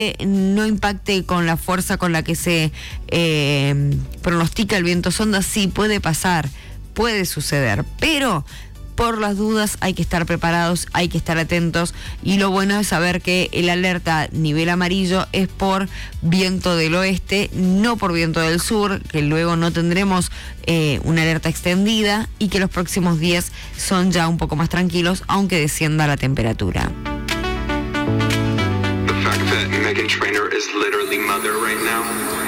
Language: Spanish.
no impacte con la fuerza con la que se pronostica el viento sonda. Sí, puede pasar, puede suceder, pero por las dudas hay que estar preparados, hay que estar atentos, y lo bueno es saber que el alerta nivel amarillo es por viento del oeste, no por viento del sur, que luego no tendremos una alerta extendida, y que los próximos días son ya un poco más tranquilos, aunque descienda la temperatura. The fact that Meghan Trainor is literally mother right now.